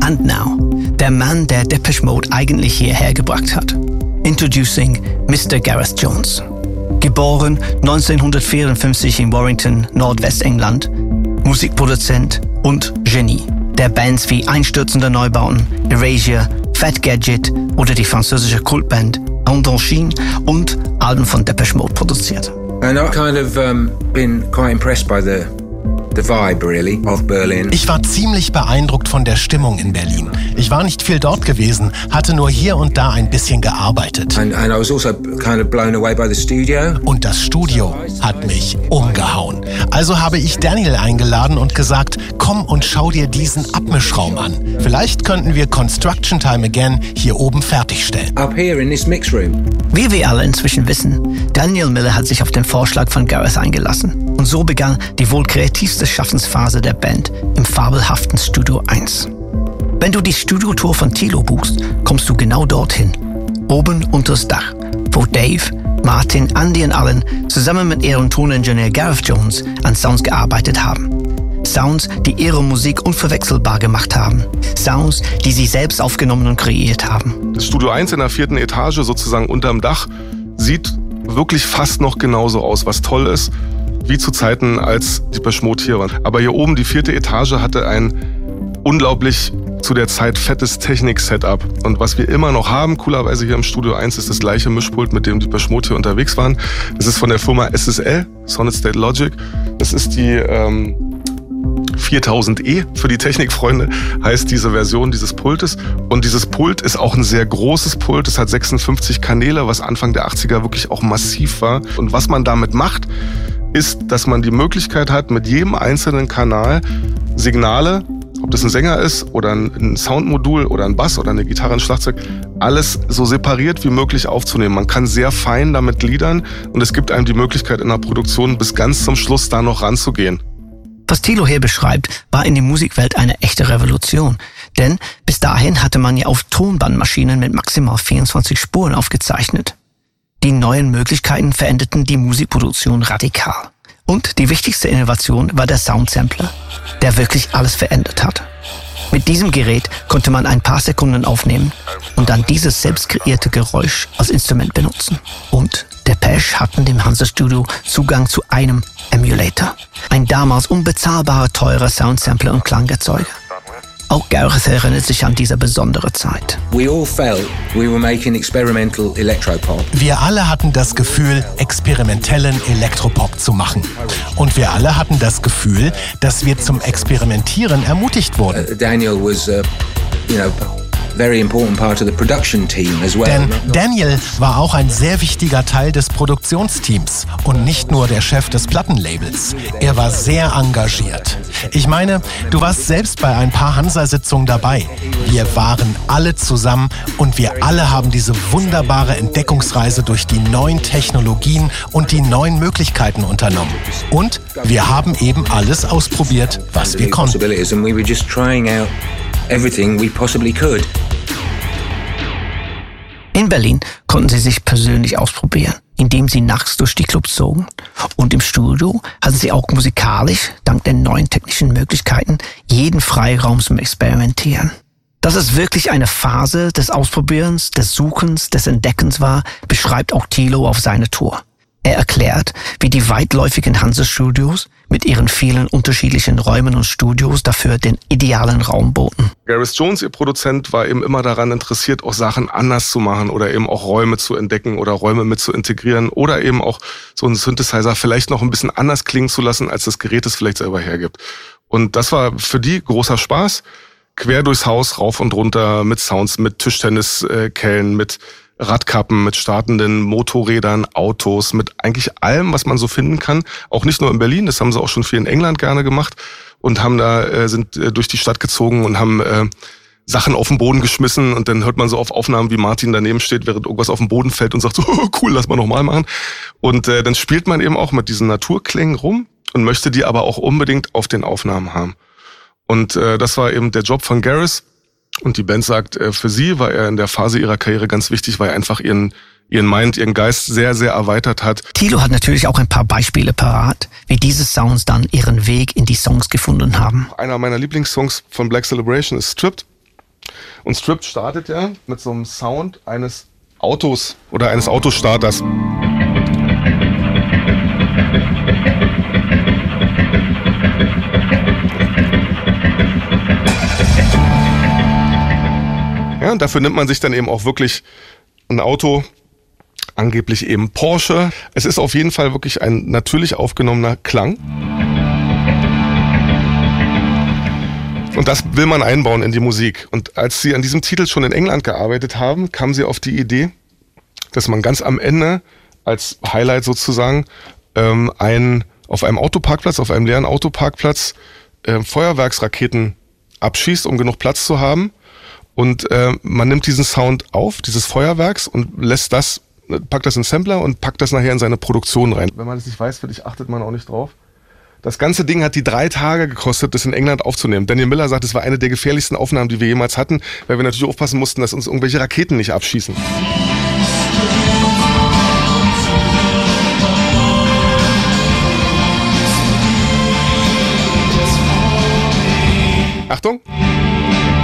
And now, der Mann, der Depeche Mode eigentlich hierher gebracht hat. Introducing Mr. Gareth Jones. Geboren 1954 in Warrington, Nordwestengland, Musikproduzent und Genie, der Bands wie Einstürzende Neubauten, Erasure, Fat Gadget oder die französische Kultband Indochine und Alben von Depeche Mode produziert. And I've kind of been quite impressed by the vibe, really, of Berlin. Ich war ziemlich beeindruckt von der Stimmung in Berlin. Ich war nicht viel dort gewesen, hatte nur hier und da ein bisschen gearbeitet. And I was also kind of blown away by the studio. Und das Studio hat mich umgehauen. Also habe ich Daniel eingeladen und gesagt, komm und schau dir diesen Abmischraum an. Vielleicht könnten wir Construction Time Again hier oben fertigstellen. Up here in this mix room. Wie wir alle inzwischen wissen, Daniel Miller hat sich auf den Vorschlag von Gareth eingelassen. Und so begann die wohl kreativste Schaffensphase der Band im fabelhaften Studio 1. Wenn du die Studiotour von Thilo buchst, kommst du genau dorthin, oben unters Dach, wo Dave, Martin, Andy und Alan zusammen mit ihrem Toningenieur Gareth Jones an Sounds gearbeitet haben. Sounds, die ihre Musik unverwechselbar gemacht haben. Sounds, die sie selbst aufgenommen und kreiert haben. Das Studio 1 in der 4. Etage, sozusagen unterm Dach, sieht wirklich fast noch genauso aus, was toll ist, wie zu Zeiten, als Depeche Mode hier waren. Aber hier oben, die 4. Etage, hatte ein unglaublich zu der Zeit fettes Technik-Setup. Und was wir immer noch haben, coolerweise hier im Studio 1, ist das gleiche Mischpult, mit dem Depeche Mode hier unterwegs waren. Das ist von der Firma SSL, Solid State Logic. Das ist die 4000E für die Technikfreunde, heißt diese Version dieses Pultes. Und dieses Pult ist auch ein sehr großes Pult. Es hat 56 Kanäle, was Anfang der 80er wirklich auch massiv war. Und was man damit macht, ist, dass man die Möglichkeit hat, mit jedem einzelnen Kanal Signale, ob das ein Sänger ist oder ein Soundmodul oder ein Bass oder eine Gitarre, ein Schlagzeug, alles so separiert wie möglich aufzunehmen. Man kann sehr fein damit gliedern und es gibt einem die Möglichkeit in der Produktion bis ganz zum Schluss da noch ranzugehen. Was Thilo hier beschreibt, war in der Musikwelt eine echte Revolution. Denn bis dahin hatte man ja auf Tonbandmaschinen mit maximal 24 Spuren aufgezeichnet. Die neuen Möglichkeiten veränderten die Musikproduktion radikal. Und die wichtigste Innovation war der Soundsampler, der wirklich alles verändert hat. Mit diesem Gerät konnte man ein paar Sekunden aufnehmen und dann dieses selbst kreierte Geräusch als Instrument benutzen. Und Depeche hatten dem Hansa Studio Zugang zu einem Emulator, ein damals unbezahlbarer teurer Soundsampler und Klangerzeuger. Auch Gareth erinnert sich an diese besondere Zeit. We all felt we were making experimental electropop. Wir alle hatten das Gefühl, experimentellen Elektropop zu machen. Und wir alle hatten das Gefühl, dass wir zum Experimentieren ermutigt wurden. Daniel was, very important part of the production team as well. Denn Daniel war auch ein sehr wichtiger Teil des Produktionsteams und nicht nur der Chef des Plattenlabels. Er war sehr engagiert. Ich meine, du warst selbst bei ein paar Hansa-Sitzungen dabei. Wir waren alle zusammen und wir alle haben diese wunderbare Entdeckungsreise durch die neuen Technologien und die neuen Möglichkeiten unternommen. Und wir haben eben alles ausprobiert, was wir konnten. Everything we possibly could. In Berlin konnten sie sich persönlich ausprobieren, indem sie nachts durch die Clubs zogen. Und im Studio hatten sie auch musikalisch, dank den neuen technischen Möglichkeiten, jeden Freiraum zum Experimentieren. Dass es wirklich eine Phase des Ausprobierens, des Suchens, des Entdeckens war, beschreibt auch Thilo auf seiner Tour. Er erklärt, wie die weitläufigen Hansa-Studios mit ihren vielen unterschiedlichen Räumen und Studios dafür den idealen Raum boten. Gareth Jones, ihr Produzent, war eben immer daran interessiert, auch Sachen anders zu machen oder eben auch Räume zu entdecken oder Räume mit zu integrieren oder eben auch so einen Synthesizer vielleicht noch ein bisschen anders klingen zu lassen, als das Gerät es vielleicht selber hergibt. Und das war für die großer Spaß. Quer durchs Haus, rauf und runter, mit Sounds, mit Tischtenniskellen, mit Radkappen, mit startenden Motorrädern, Autos, mit eigentlich allem, was man so finden kann. Auch nicht nur in Berlin, das haben sie auch schon viel in England gerne gemacht und haben sind durch die Stadt gezogen und haben Sachen auf den Boden geschmissen und dann hört man so auf Aufnahmen, wie Martin daneben steht, während irgendwas auf den Boden fällt und sagt so, oh, cool, lass mal nochmal machen. Und dann spielt man eben auch mit diesen Naturklängen rum und möchte die aber auch unbedingt auf den Aufnahmen haben. Und das war eben der Job von Gareth. Und die Band sagt, für sie war er in der Phase ihrer Karriere ganz wichtig, weil er einfach ihren Mind, ihren Geist sehr, sehr erweitert hat. Thilo hat natürlich auch ein paar Beispiele parat, wie diese Sounds dann ihren Weg in die Songs gefunden haben. Einer meiner Lieblingssongs von Black Celebration ist Stripped. Und Stripped startet ja mit so einem Sound eines Autos oder eines Autostarters. Ja, und dafür nimmt man sich dann eben auch wirklich ein Auto, angeblich eben Porsche. Es ist auf jeden Fall wirklich ein natürlich aufgenommener Klang. Und das will man einbauen in die Musik. Und als sie an diesem Titel schon in England gearbeitet haben, kam sie auf die Idee, dass man ganz am Ende als Highlight sozusagen auf einem Autoparkplatz, auf einem leeren Autoparkplatz Feuerwerksraketen abschießt, um genug Platz zu haben. Und man nimmt diesen Sound auf, dieses Feuerwerks, und packt das in den Sampler und packt das nachher in seine Produktion rein. Wenn man das nicht weiß, achtet man auch nicht drauf. Das ganze Ding hat die 3 Tage gekostet, das in England aufzunehmen. Daniel Miller sagt, es war eine der gefährlichsten Aufnahmen, die wir jemals hatten, weil wir natürlich aufpassen mussten, dass uns irgendwelche Raketen nicht abschießen. Achtung!